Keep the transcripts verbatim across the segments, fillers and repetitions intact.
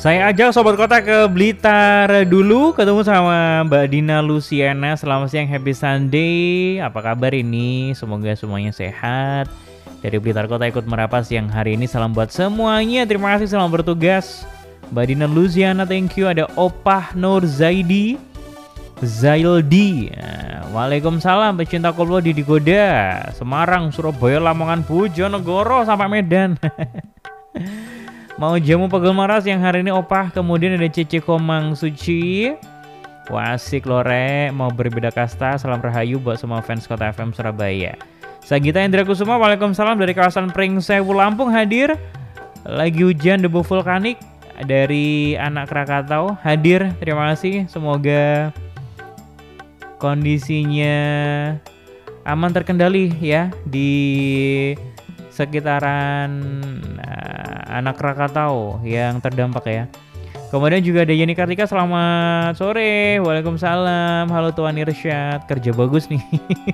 Saya ajak Sobat Kota ke Blitar dulu, ketemu sama Mbak Dina Luciana. Selamat siang, happy Sunday. Apa kabar ini? Semoga semuanya sehat. Dari Blitar Kota ikut merapat siang hari ini. Salam buat semuanya. Terima kasih, selamat bertugas. Mbak Dina Luciana, thank you. Ada Opah Nur Zaidi, Zaildi. Waalaikumsalam, pecinta koplo di Digoda, Semarang, Surabaya, Lamongan, Bojonegoro sampai Medan. Mau jamu pegel maras yang hari ini Opah. Kemudian ada Cece Komang Suci. Wah, asik lore. Mau berbeda kasta. Salam rahayu buat semua fans Kota F M Surabaya. Sagita Indra Kusuma, waalaikumsalam dari kawasan Pringsewu Lampung hadir. Lagi hujan debu vulkanik dari anak Krakatau hadir. Terima kasih. Semoga kondisinya aman terkendali ya di sekitaran uh, anak Krakatau yang terdampak ya. Kemudian juga ada Yeni Kartika, selamat sore. Waalaikumsalam. Halo Tuan Irsyad, kerja bagus nih.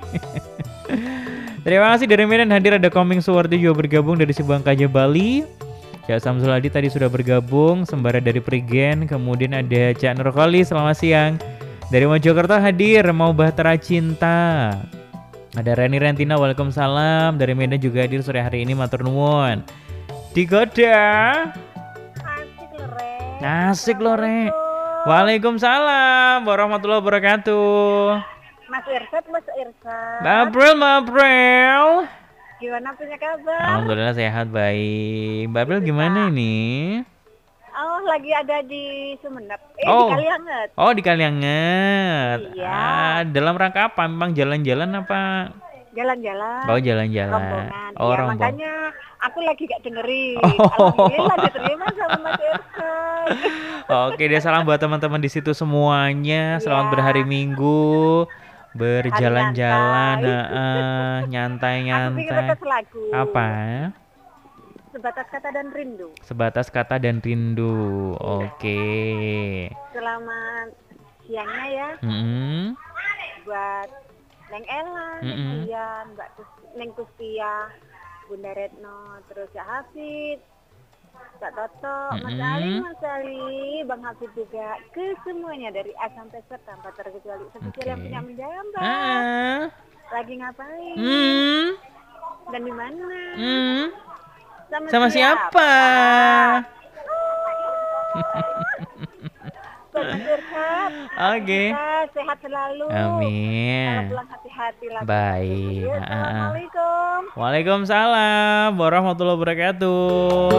Terima kasih. Dari Medan hadir ada Koming Suwardi juga bergabung dari Sibangkaja Bali. Cak Samsul Adi tadi sudah bergabung. Sembara dari Prigen. Kemudian ada Cak Nurkoli, selamat siang. Dari Mojokerto hadir Mau Bahtera Cinta. Ada Reni Rentina, waalaikumsalam. Dari Medan juga hadir sore hari ini, matur nuwun. Digoda. Asik lore. Asik lore. Waalaikumsalam warahmatullahi wabarakatuh. Mas Irsad, Mas Irsad. Babril, Babril. Gimana punya kabar? Alhamdulillah sehat, baik. Babril gimana ini? Oh, lagi ada di Sumenep. Eh, oh. di Kalianget. Oh, di Kalianget. Iya. Ah, dalam rangka apa? Memang jalan-jalan apa? Jalan-jalan. Oh, jalan-jalan. Rombongan. Oh, ya, rombong. makanya aku lagi gak dengerin. Oh. Alhamdulillah diterima sama Mas Irsad. Oke deh, salam buat teman-teman di situ semuanya. Selamat Ya. berhari Minggu, berjalan-jalan, nyantai. nyantai-nyantai. Aku bikin request lagu. Apa? Sebatas Kata dan Rindu. Sebatas Kata dan Rindu. Oke. Selamat siangnya ya. Mm-hmm. Buat Neng Ella, Neng Mm-mm. Dian, Mbak Tus- Neng Tustia, Bunda Retno, terus Cak Hafid, Cak Toto, Mas Mm-mm. Ali, Mas Ali, Bang Hafid juga, ke semuanya dari A sampai Z tanpa terkecuali. Spesial yang Oke. punya menjambak. Ah. Lagi ngapain? Hmm. Dan di mana? Hmm. Sama, Sama siapa? Selamat berkat. Oke. Sehat selalu. Amin. Kalau pulang hati-hati lah. Baik. Ya, Ah, ah. Assalamualaikum. Waalaikumsalam warahmatullahi wabarakatuh.